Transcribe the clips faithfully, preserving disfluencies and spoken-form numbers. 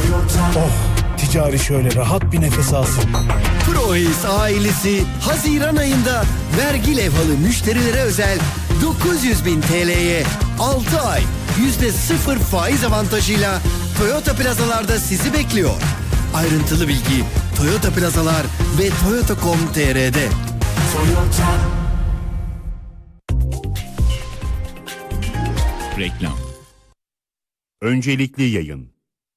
Oh, ticari şöyle rahat bir nefes alsın. ProAce ailesi Haziran ayında vergi levhalı müşterilere özel dokuz yüz bin T L'ye altı ay yüzde sıfır faiz avantajıyla Toyota Plazalar'da sizi bekliyor. Ayrıntılı bilgi Toyota Plazalar ve toyota nokta com nokta t r'de. Toyota. Reklam. Öncelikli yayın.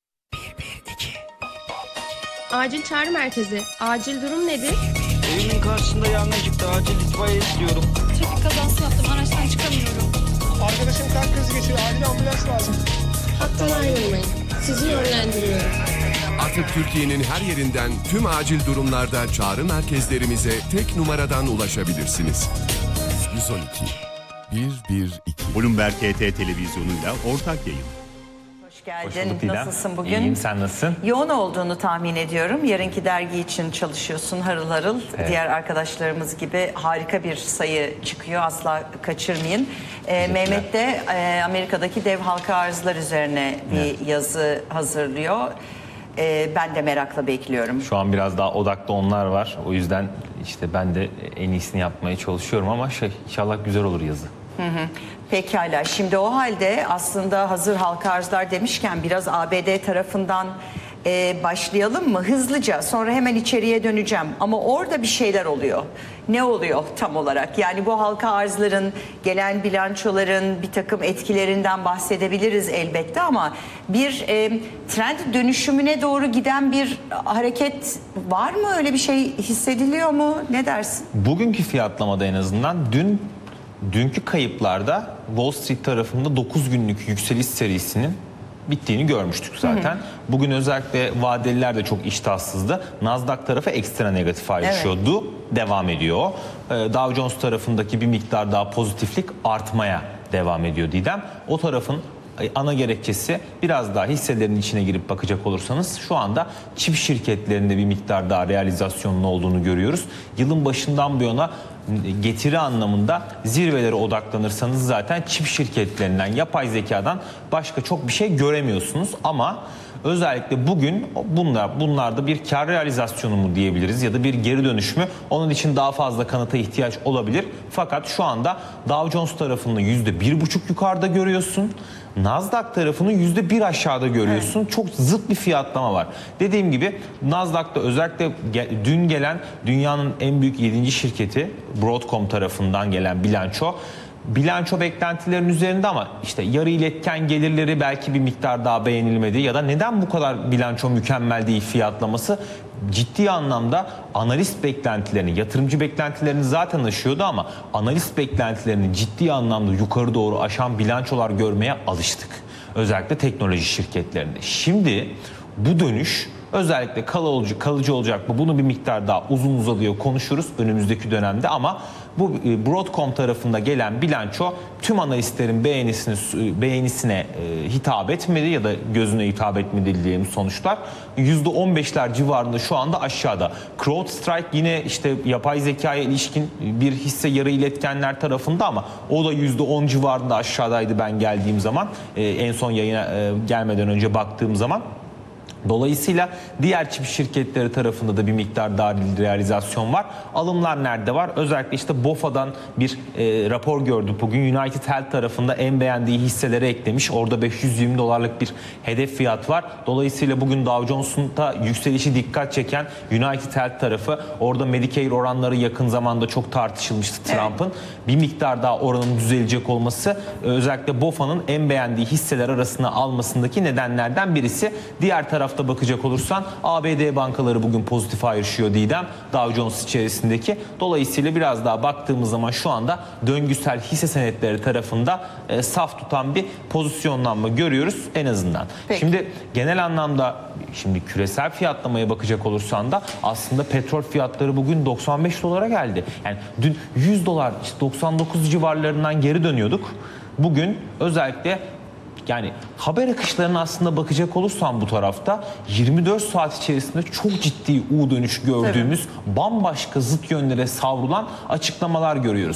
Acil çağrı merkezi. Acil durum nedir? Evimin karşısında yangın çıktı. Acil itfaiye istiyorum. Trafik kazası yaptım. Araçtan çıkamıyorum. Arkadaşım kalp krizi geçiriyor. Acil ambulans lazım. Hattan ayrılmayın. Sizi yönlendiriyorum. Artık Türkiye'nin her yerinden tüm acil durumlarda çağrı merkezlerimize tek numaradan ulaşabilirsiniz. yüz on iki bir bir iki. Bloomberg T T televizyonuyla ortak yayın. Hoş geldin. Hoş nasılsın bugün? İyiyim, sen nasılsın? Yoğun olduğunu tahmin ediyorum. Yarınki dergi için çalışıyorsun harıl harıl. Evet. Diğer arkadaşlarımız gibi harika bir sayı çıkıyor. Asla kaçırmayın. Ee, Mehmet de e, Amerika'daki dev halka arzlar üzerine bir evet. yazı hazırlıyor. Ee, ben de merakla bekliyorum. Şu an biraz daha odaklı onlar var. O yüzden işte ben de en iyisini yapmaya çalışıyorum ama şey inşallah güzel olur yazı. Hı hı. Pekala. Şimdi o halde aslında hazır halka arzlar demişken biraz A B D tarafından e, başlayalım mı? Hızlıca. Sonra hemen içeriye döneceğim. Ama orada bir şeyler oluyor. Ne oluyor tam olarak? Yani bu halka arzların, gelen bilançoların bir takım etkilerinden bahsedebiliriz elbette ama bir e, trend dönüşümüne doğru giden bir hareket var mı? Öyle bir şey hissediliyor mu? Ne dersin? Bugünkü fiyatlamada en azından dün Dünkü kayıplarda Wall Street tarafında dokuz günlük yükseliş serisinin bittiğini görmüştük zaten. Hı hı. Bugün özellikle vadeliler de çok iştahsızdı. Nasdaq tarafı ekstra negatif ayrışıyordu. Evet. Devam ediyor. Dow Jones tarafındaki bir miktar daha pozitiflik artmaya devam ediyor Didem. O tarafın ana gerekçesi biraz daha hisselerin içine girip bakacak olursanız şu anda çip şirketlerinde bir miktar daha realizasyonun olduğunu görüyoruz. Yılın başından bu yana getiri anlamında zirvelere odaklanırsanız zaten çip şirketlerinden, yapay zekadan başka çok bir şey göremiyorsunuz ama özellikle bugün bunlar bunlarda bir kar realizasyonu mu diyebiliriz ya da bir geri dönüş mü? Onun için daha fazla kanıta ihtiyaç olabilir. Fakat şu anda Dow Jones tarafını yüzde bir buçuk yukarıda görüyorsun. Nasdaq tarafını yüzde bir aşağıda görüyorsun. Evet. Çok zıt bir fiyatlama var. Dediğim gibi Nasdaq'ta özellikle dün gelen dünyanın en büyük yedinci şirketi Broadcom tarafından gelen bilanço. Bilanço beklentilerin üzerinde ama işte yarı iletken gelirleri belki bir miktar daha beğenilmedi ya da neden bu kadar bilanço mükemmel değil fiyatlaması ciddi anlamda analist beklentilerini, yatırımcı beklentilerini zaten aşıyordu ama analist beklentilerini ciddi anlamda yukarı doğru aşan bilançolar görmeye alıştık. Özellikle teknoloji şirketlerinde. Şimdi bu dönüş özellikle kalıcı, kalıcı olacak mı? Bunu bir miktar daha uzun uzadıya konuşuruz önümüzdeki dönemde ama bu Broadcom tarafında gelen bilanço tüm analistlerin beğenisine, beğenisine e, hitap etmedi ya da gözüne hitap etmedi diyelim sonuçlar. yüzde on beşler civarında şu anda aşağıda. CrowdStrike yine işte yapay zekaya ilişkin bir hisse yarı iletkenler tarafında ama o da yüzde on civarında aşağıdaydı ben geldiğim zaman. E, en son yayına e, gelmeden önce baktığım zaman. Dolayısıyla diğer çip şirketleri tarafında da bir miktar daha realizasyon var. Alımlar nerede var? Özellikle işte B O F A'dan bir e, rapor gördük bugün. United Health tarafında en beğendiği hisseleri eklemiş. Orada beş yüz yirmi dolarlık bir hedef fiyat var. Dolayısıyla bugün Dow Jones'un da yükselişi dikkat çeken United Health tarafı. Orada Medicare oranları yakın zamanda çok tartışılmıştı Trump'ın. Evet. Bir miktar daha oranın düzelecek olması özellikle B O F A'nın en beğendiği hisseler arasına almasındaki nedenlerden birisi. Diğer taraf tarafta bakacak olursan A B D bankaları bugün pozitif ayrışıyor Didem Dow Jones içerisindeki. Dolayısıyla biraz daha baktığımız zaman şu anda döngüsel hisse senetleri tarafında e, saf tutan bir pozisyonlanma görüyoruz en azından. Peki. Şimdi genel anlamda şimdi küresel fiyatlamaya bakacak olursan da aslında petrol fiyatları bugün doksan beş dolara geldi. Yani dün yüz dolar işte doksan dokuz civarlarından geri dönüyorduk. Bugün özellikle yani haber akışlarına aslında bakacak olursan bu tarafta yirmi dört saat içerisinde çok ciddi U dönüş gördüğümüz evet. bambaşka zıt yönlere savrulan açıklamalar görüyoruz.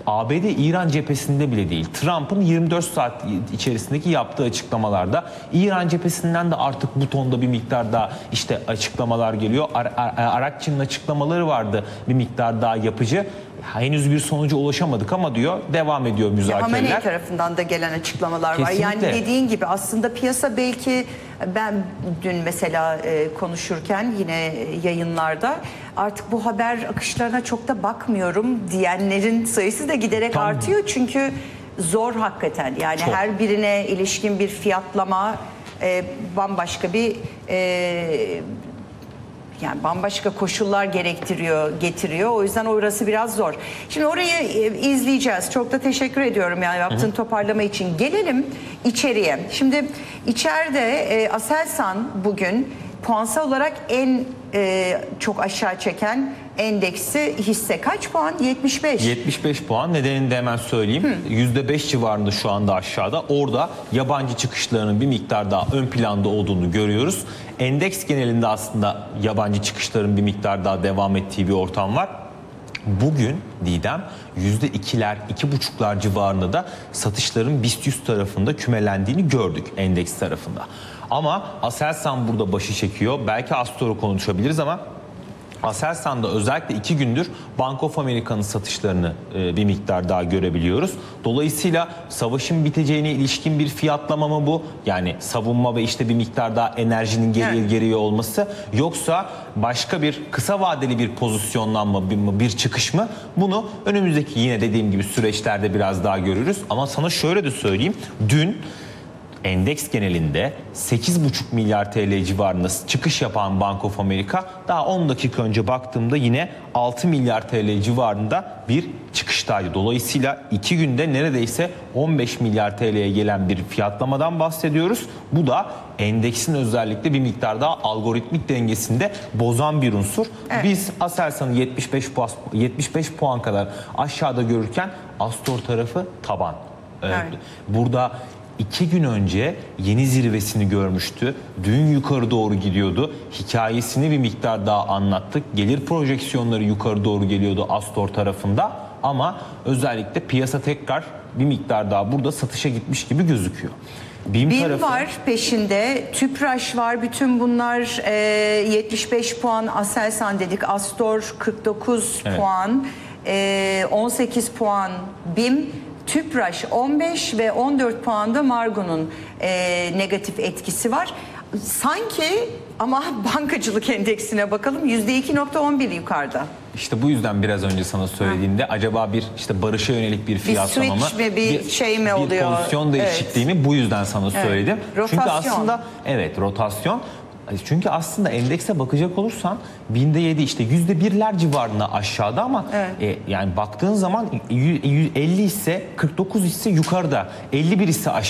A B D İran cephesinde bile değil. Trump'ın yirmi dört saat içerisindeki yaptığı açıklamalarda İran cephesinden de artık bu tonda bir miktar daha işte açıklamalar geliyor. Ar Ar Arakçı'nın açıklamaları vardı bir miktar daha yapıcı. Henüz bir sonuca ulaşamadık ama diyor devam ediyor müzakereler. Hamenei tarafından da gelen açıklamalar Kesinlikle. var. Yani dediğin gibi aslında piyasa belki ben dün mesela e, konuşurken yine yayınlarda artık bu haber akışlarına çok da bakmıyorum diyenlerin sayısı da giderek Tam. artıyor. Çünkü zor hakikaten yani Çok. her birine ilişkin bir fiyatlama e, bambaşka bir e, yani bambaşka koşullar gerektiriyor, getiriyor. O yüzden orası biraz zor. Şimdi orayı e, izleyeceğiz. Çok da teşekkür ediyorum yani yaptığın toparlama için. Gelelim içeriye. Şimdi içeride e, Aselsan bugün puansal olarak en e, çok aşağı çeken endeksi hisse kaç puan? yetmiş beş. yetmiş beş puan. Nedenini de hemen söyleyeyim. yüzde beş civarında şu anda aşağıda. Orada yabancı çıkışlarının bir miktar daha ön planda olduğunu görüyoruz. Endeks genelinde aslında yabancı çıkışların bir miktar daha devam ettiği bir ortam var. Bugün Didem yüzde ikiler, iki buçuklar civarında da satışların BIST yüz tarafında kümelendiğini gördük endeks tarafında. Ama Aselsan burada başı çekiyor. Belki Astor'u konuşabiliriz ama Aselsan'da özellikle iki gündür Bank of America'nın satışlarını e, bir miktar daha görebiliyoruz. Dolayısıyla savaşın biteceğine ilişkin bir fiyatlama mı bu? Yani savunma ve işte bir miktar daha enerjinin geriye Evet. geriye olması, yoksa başka bir kısa vadeli bir pozisyonlanma, bir, bir çıkış mı? Bunu önümüzdeki yine dediğim gibi süreçlerde biraz daha görürüz. Ama sana şöyle de söyleyeyim. Dün endeks genelinde sekiz buçuk milyar T L civarında çıkış yapan Bank of America daha on dakika önce baktığımda yine altı milyar T L civarında bir çıkıştaydı. Dolayısıyla iki günde neredeyse on beş milyar T L'ye gelen bir fiyatlamadan bahsediyoruz. Bu da endeksin özellikle bir miktar daha algoritmik dengesinde bozan bir unsur. Evet. Biz Aselsan'ı yetmiş beş puan, yetmiş beş puan kadar aşağıda görürken Astor tarafı taban. Evet. Burada İki gün önce yeni zirvesini görmüştü. Dün yukarı doğru gidiyordu. Hikayesini bir miktar daha anlattık. Gelir projeksiyonları yukarı doğru geliyordu Astor tarafında. Ama özellikle piyasa tekrar bir miktar daha burada satışa gitmiş gibi gözüküyor. BİM, BİM tarafı var peşinde, Tüpraş var, bütün bunlar e, yetmiş beş puan, Aselsan dedik, Astor kırk dokuz Evet. puan, e, on sekiz puan BİM, Tüpraş on beş ve on dört puanda Margo'nun e, negatif etkisi var. Sanki ama bankacılık endeksine bakalım yüzde iki nokta on bir yukarıda. İşte bu yüzden biraz önce sana söylediğimde ha. acaba bir işte barışa yönelik bir fiyatlama mı? switch mi, bir şey mi bir oluyor? Bir pozisyon değişikliği mi? Bu yüzden sana Evet. söyledim. Rotasyon. Çünkü aslında evet rotasyon. Çünkü aslında endekse bakacak olursan binde yedi işte yüzde birler civarında aşağıda ama Evet. e, yani baktığın zaman elli ise kırk dokuz ise yukarıda, elli bir ise aşağıda.